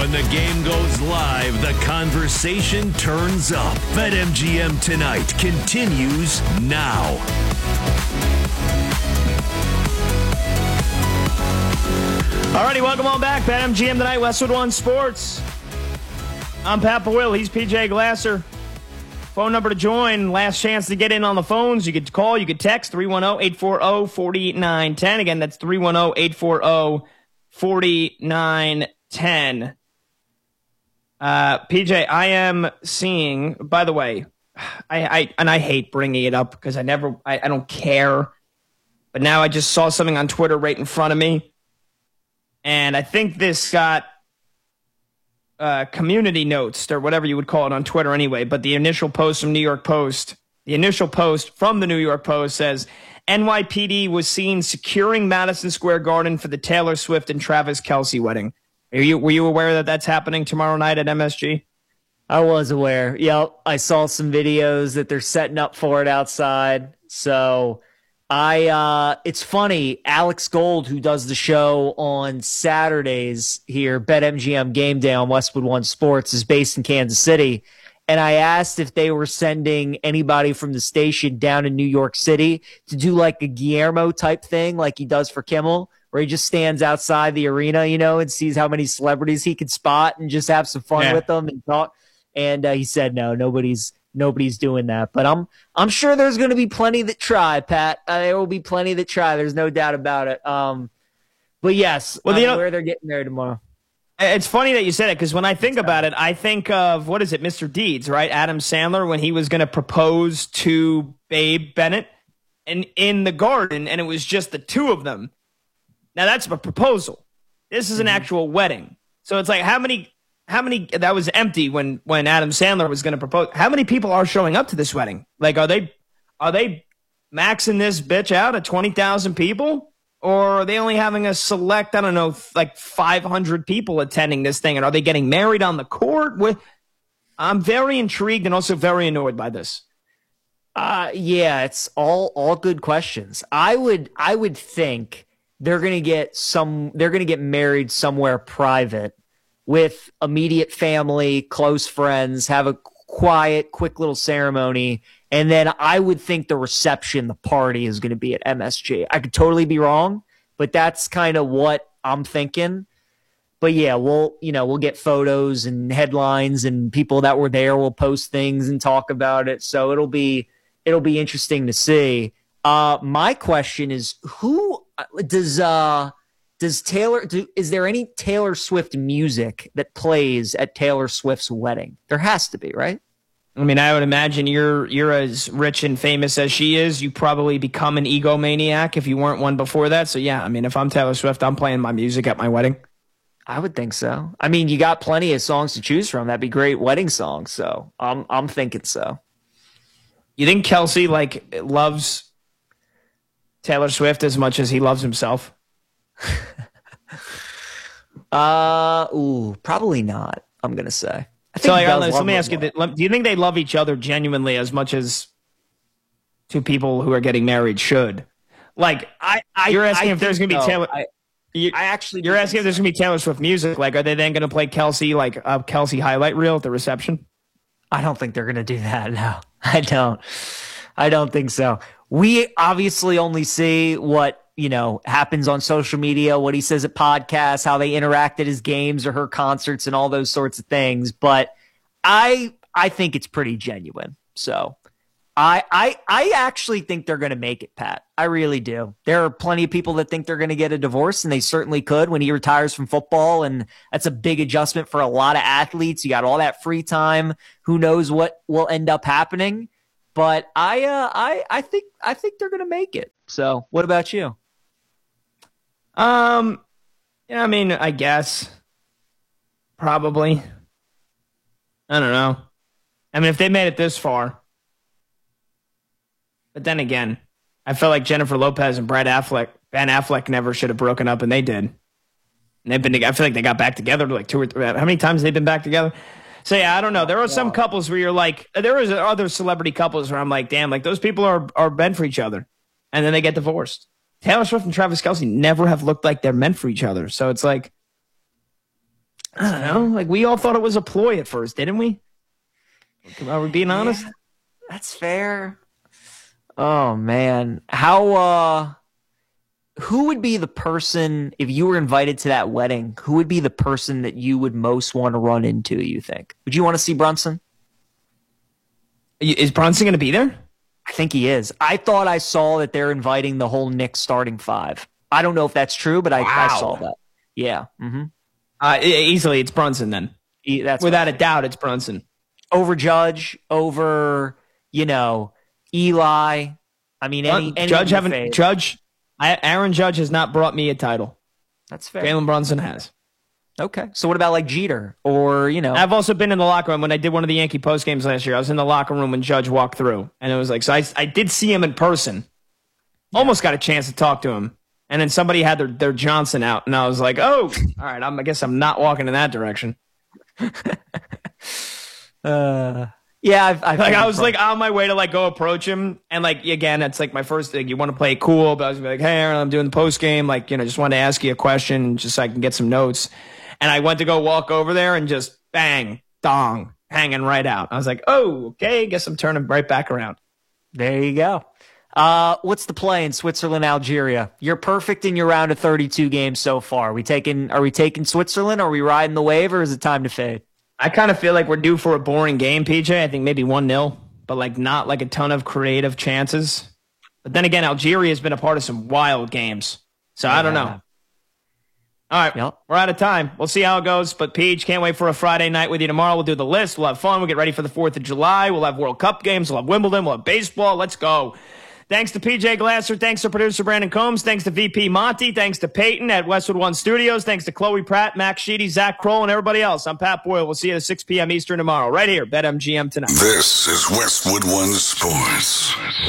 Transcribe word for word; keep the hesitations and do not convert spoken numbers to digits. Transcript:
When the game goes live, the conversation turns up. BetMGM Tonight continues now. Alrighty, welcome on back. BetMGM Tonight, Westwood One Sports. I'm Pat Will. He's P J Glasser. Phone number to join. Last chance to get in on the phones. You could call, you could text three one zero, eight four zero, four nine one zero. Again, that's three one zero, eight four zero, four nine one zero. Uh, P J, I am seeing, by the way, I, I and I hate bringing it up because I never, I, I don't care. But now I just saw something on Twitter right in front of me. And I think this got uh, community notes or whatever you would call it on Twitter anyway. But the initial post from New York Post, the initial post from the New York Post says, N Y P D was seen securing Madison Square Garden for the Taylor Swift and Travis Kelce wedding. Are you, were you aware that that's happening tomorrow night at M S G? I was aware. Yep. I saw some videos that they're setting up for it outside. So I, uh, it's funny. Alex Gold, who does the show on Saturdays here, BetMGM Game Day on Westwood One Sports, is based in Kansas City. And I asked if they were sending anybody from the station down in New York City to do like a Guillermo type thing like he does for Kimmel, where he just stands outside the arena, you know, and sees how many celebrities he can spot and just have some fun yeah. with them and talk. And uh, he said, no, nobody's nobody's doing that. But I'm I'm sure there's going to be plenty that try, Pat. Uh, there will be plenty that try. There's no doubt about it. Um, but yes, well, you know, where they're getting there tomorrow. It's funny that you said it because when I think about it, I think of, what is it, Mister Deeds, right? Adam Sandler, when he was going to propose to Babe Bennett and in the garden, and it was just the two of them. Now that's a proposal. This is an mm-hmm. actual wedding. So it's like how many, how many, that was empty when, when Adam Sandler was going to propose. How many people are showing up to this wedding? Like, are they, are they maxing this bitch out at twenty thousand people? Or are they only having a select, I don't know, like five hundred people attending this thing? And are they getting married on the court? With, I'm very intrigued and also very annoyed by this. Uh, yeah, it's all, all good questions. I would, I would think they're going to get some, they're going to get married somewhere private with immediate family, close friends, have a quiet, quick little ceremony. And then I would think the reception, the party is going to be at M S G. I could totally be wrong, but that's kind of what I'm thinking. But yeah, we'll, you know, we'll get photos and headlines and people that were there will post things and talk about it. So it'll be, it'll be interesting to see. Uh, my question is, who does, uh, does Taylor, do, is there any Taylor Swift music that plays at Taylor Swift's wedding? There has to be, right? I mean, I would imagine you're you're as rich and famous as she is. You probably become an egomaniac if you weren't one before that. So, yeah, I mean, if I'm Taylor Swift, I'm playing my music at my wedding. I would think so. I mean, you got plenty of songs to choose from. That'd be great wedding songs. So I'm I'm thinking so. You think Kelce, like, loves Taylor Swift as much as he loves himself? uh, ooh, probably not, I'm going to say. So, like, let me ask you, this. Do you think they love each other genuinely as much as two people who are getting married should? Like, I, I you're asking I if there's going to be Taylor. I, you, I actually, you're asking if there's going to be Taylor Swift music. Like, are they then going to play Kelce like a Kelce highlight reel at the reception? I don't think they're going to do that. No, I don't. I don't think so. We obviously only see what, you know, happens on social media, what he says at podcasts, how they interact at his games or her concerts and all those sorts of things. But I, I think it's pretty genuine. So I, I, I actually think they're going to make it, Pat. I really do. There are plenty of people that think they're going to get a divorce, and they certainly could when he retires from football. And that's a big adjustment for a lot of athletes. You got all that free time. Who knows what will end up happening? But I, uh, I, I think, I think they're going to make it. So what about you? Um, yeah, I mean, I guess probably. I don't know. I mean, if they made it this far, but then again, I feel like Jennifer Lopez and Brad Affleck, Ben Affleck never should have broken up, and they did. And they've been. I feel like they got back together like two or three. How many times have they been back together? So yeah, I don't know. There are some couples where you're like, there is other celebrity couples where I'm like, damn, like those people are are meant for each other, and then they get divorced. Taylor Swift and Travis Kelce never have looked like they're meant for each other. So it's like, I don't know. Like, we all thought it was a ploy at first, didn't we? Are we being honest? Yeah, that's fair. Oh, man. How, uh, who would be the person, if you were invited to that wedding, who would be the person that you would most want to run into, you think? Would you want to see Brunson? Is Brunson going to be there? I think he is. I thought I saw that they're inviting the whole Knicks starting five. I don't know if that's true, but I, wow. I saw that. Yeah. Mm-hmm. Uh, easily, it's Brunson then. He, that's Without a doubt, it's Brunson. Over Judge, over, you know, Eli. I mean, any, any Judge haven't fade. Judge. I, Aaron Judge has not brought me a title. That's fair. Jalen Brunson has. Okay. So what about like Jeter or, you know? I've also been in the locker room when I did one of the Yankee post games last year. I was in the locker room when Judge walked through, and it was like, so I, I did see him in person. Yeah. Almost got a chance to talk to him. And then somebody had their, their Johnson out, and I was like, oh, all right, I'm, I guess I'm not walking in that direction. uh, yeah, I've, I've like I was like on my way to like go approach him, and like again, it's like my first thing. You want to play it cool, but I was gonna be like, hey, Aaron, I'm doing the post game, like you know, just wanted to ask you a question, just so I can get some notes. And I went to go walk over there, and just bang, dong, hanging right out. I was like, oh, okay, guess I'm turning right back around. There you go. Uh, what's the play in Switzerland, Algeria? You're perfect in your round of thirty-two games so far. Are we taking, are we taking Switzerland? Are we riding the wave, or is it time to fade? I kind of feel like we're due for a boring game, P J. I think maybe one nil, but like not like a ton of creative chances. But then again, Algeria has been a part of some wild games. So yeah. I don't know. All right, yep. We're out of time. We'll see how it goes. But Peach, can't wait for a Friday night with you tomorrow. We'll do the list. We'll have fun. We'll get ready for the fourth of July. We'll have World Cup games. We'll have Wimbledon. We'll have baseball. Let's go. Thanks to P J Glasser. Thanks to producer Brandon Combs. Thanks to V P Monty. Thanks to Peyton at Westwood One Studios. Thanks to Chloe Pratt, Max Sheedy, Zach Kroll, and everybody else. I'm Pat Boyle. We'll see you at six p.m. Eastern tomorrow, right here, BetMGM Tonight. This is Westwood One Sports.